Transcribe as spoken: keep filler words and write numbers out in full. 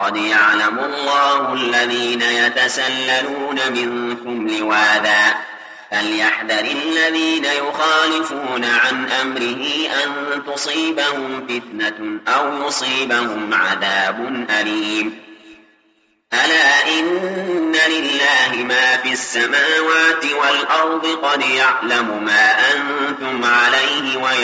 قد يعلم الله الذين يتسللون منكم لواذا فليحذر الذين يخالفون عن أمره أن تصيبهم فتنة أو يصيبهم عذاب أليم ألا إن لله ما في السماوات والأرض قد يعلم ما أنتم عليه